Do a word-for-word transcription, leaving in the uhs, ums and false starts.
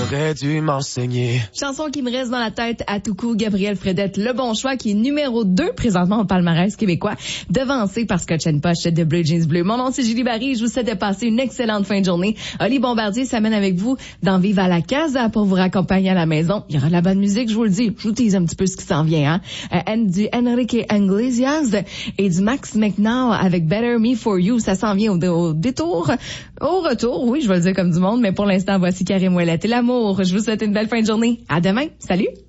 T'aurais dû m'enseigner. Chanson qui me reste dans la tête à tout coup, Gabriel Fredette, Le Bon Choix, qui est numéro deux présentement au palmarès québécois, devancé par Scotch and Posh de Bleu Jeans Bleu. Mon nom c'est Julie Barry, je vous souhaite de passer une excellente fin de journée. Oli Bombardier s'amène avec vous dans Vive à la Casa pour vous raccompagner à la maison. Il y aura de la bonne musique, je vous le dis. Je vous tease un petit peu ce qui s'en vient, hein. Euh, du Enrique Iglesias et du Max McNow avec Better Me For You. Ça s'en vient au, au détour, au retour, oui, je vais le dire comme du monde, mais pour l'instant, voici Karim Ouellet et l'amour. Je vous souhaite une belle fin de journée. À demain. Salut!